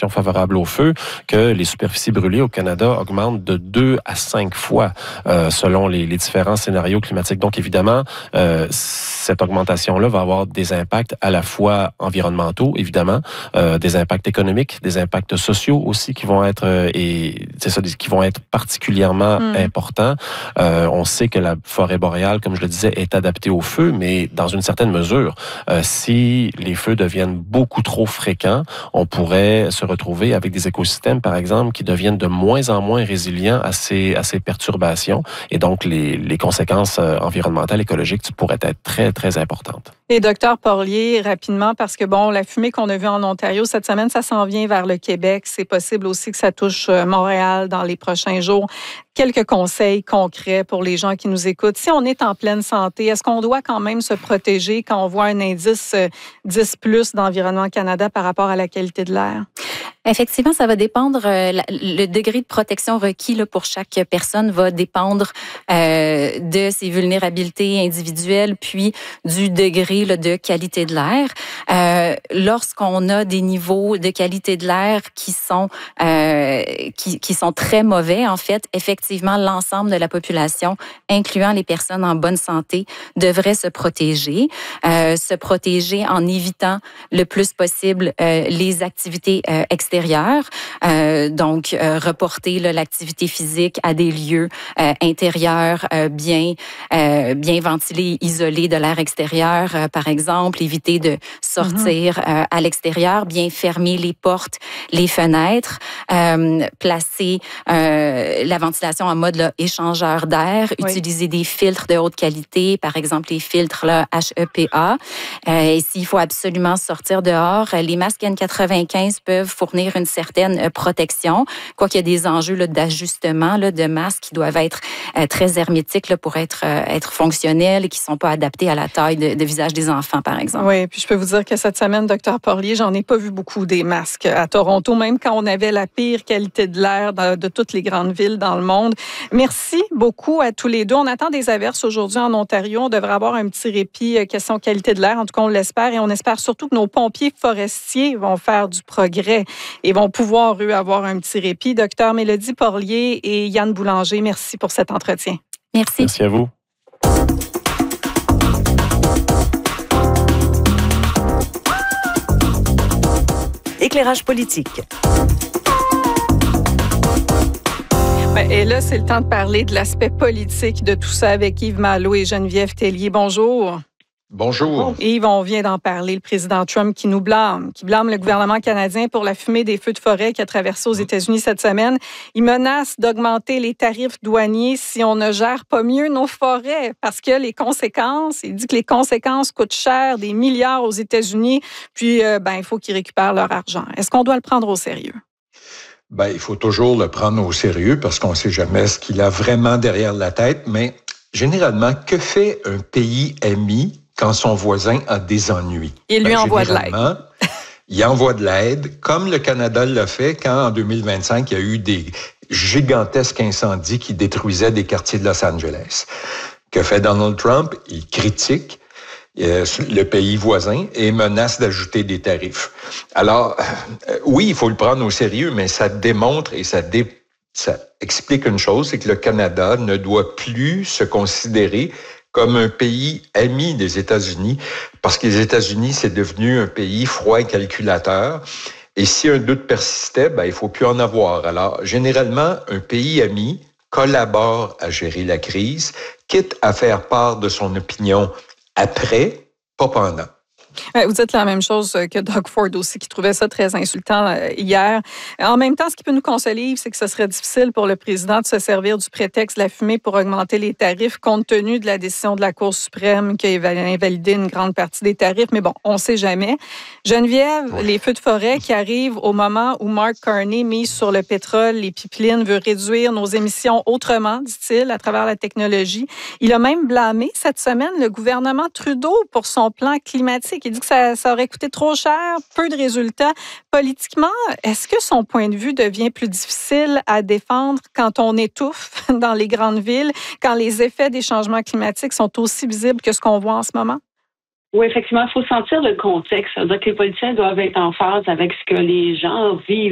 législation favorable au feu, que les superficies brûlées au Canada augmentent de 2 à 5 fois selon les différents scénarios climatiques. Donc, évidemment, cette augmentation-là va avoir des impacts à la fois environnementaux, évidemment, des impacts économiques, des impacts sociaux aussi qui vont être qui vont être particulièrement importants. On sait que la forêt boréale, comme je le disais, est adaptée au feu, mais dans une certaine mesure, si les feux deviennent beaucoup trop fréquents, on pourrait se retrouver avec des écosystèmes, par exemple, qui deviennent de moins en moins résilients à ces perturbations. Et donc, les conséquences environnementales, écologiques pourraient être très, très importantes. Et docteur Porlier, rapidement, parce que la fumée qu'on a vue en Ontario cette semaine, ça s'en vient vers le Québec. C'est possible aussi que ça touche Montréal dans les prochains jours. Quelques conseils concrets pour les gens qui nous écoutent. Si on est en pleine santé, est-ce qu'on doit quand même se protéger quand on voit un indice 10+ d'Environnement Canada par rapport à la qualité de l'air? Effectivement, ça va dépendre, le degré de protection requis là, pour chaque personne va dépendre de ses vulnérabilités individuelles, puis du degré là, de qualité de l'air. Lorsqu'on a des niveaux de qualité de l'air qui sont très mauvais, en fait, effectivement, l'ensemble de la population, incluant les personnes en bonne santé, devrait se protéger en évitant le plus possible les activités extérieures. Donc, reporter l'activité physique à des lieux intérieurs bien ventilés, isolés de l'air extérieur, par exemple, éviter de sortir à l'extérieur, bien fermer les portes, les fenêtres, placer la ventilation en mode échangeur d'air, utiliser des filtres de haute qualité, par exemple les filtres HEPA. Et s'il faut absolument sortir dehors, les masques N95 peuvent fournir une certaine protection, quoiqu'il y a des enjeux d'ajustement de masques qui doivent être très hermétiques pour être fonctionnels et qui ne sont pas adaptés à la taille de visage des enfants, par exemple. Oui, puis je peux vous dire que cette semaine, docteur Porlier, j'en ai pas vu beaucoup des masques à Toronto, même quand on avait la pire qualité de l'air de toutes les grandes villes dans le monde. Merci beaucoup à tous les deux. On attend des averses aujourd'hui en Ontario. On devrait avoir un petit répit question qualité de l'air. En tout cas, on l'espère et on espère surtout que nos pompiers forestiers vont faire du progrès et vont pouvoir, eux, avoir un petit répit. Docteur Mélodie Porlier et Yann Boulanger, merci pour cet entretien. Merci. Merci à vous. Éclairage politique. Et là, c'est le temps de parler de l'aspect politique de tout ça avec Yves Malo et Geneviève Tellier. Bonjour. Bonjour. Yves, on vient d'en parler, le président Trump qui blâme le gouvernement canadien pour la fumée des feux de forêt qui a traversé aux États-Unis cette semaine. Il menace d'augmenter les tarifs douaniers si on ne gère pas mieux nos forêts parce que il dit que les conséquences coûtent cher, des milliards aux États-Unis, puis il faut qu'ils récupèrent leur argent. Est-ce qu'on doit le prendre au sérieux? Il faut toujours le prendre au sérieux parce qu'on ne sait jamais ce qu'il a vraiment derrière la tête, mais généralement, que fait un pays ami quand son voisin a des ennuis? Il lui envoie de l'aide. Il envoie de l'aide, comme le Canada l'a fait quand, en 2025, il y a eu des gigantesques incendies qui détruisaient des quartiers de Los Angeles. Que fait Donald Trump? Il critique le pays voisin et menace d'ajouter des tarifs. Alors, oui, il faut le prendre au sérieux, mais ça démontre et ça explique une chose, c'est que le Canada ne doit plus se considérer comme un pays ami des États-Unis, parce que les États-Unis, c'est devenu un pays froid et calculateur. Et si un doute persistait, il faut plus en avoir. Alors, généralement, un pays ami collabore à gérer la crise, quitte à faire part de son opinion après, pas pendant. Vous dites la même chose que Doug Ford aussi, qui trouvait ça très insultant hier. En même temps, ce qui peut nous consoler, c'est que ce serait difficile pour le président de se servir du prétexte de la fumée pour augmenter les tarifs, compte tenu de la décision de la Cour suprême qui a invalidé une grande partie des tarifs. Mais bon, on ne sait jamais. Geneviève, les feux de forêt qui arrivent au moment où Mark Carney mise sur le pétrole, les pipelines, veut réduire nos émissions autrement, dit-il, à travers la technologie. Il a même blâmé cette semaine le gouvernement Trudeau pour son plan climatique. Il dit que ça aurait coûté trop cher, peu de résultats. Politiquement, est-ce que son point de vue devient plus difficile à défendre quand on étouffe dans les grandes villes, quand les effets des changements climatiques sont aussi visibles que ce qu'on voit en ce moment? Oui, effectivement, il faut sentir le contexte. C'est-à-dire que les politiciens doivent être en phase avec ce que les gens vivent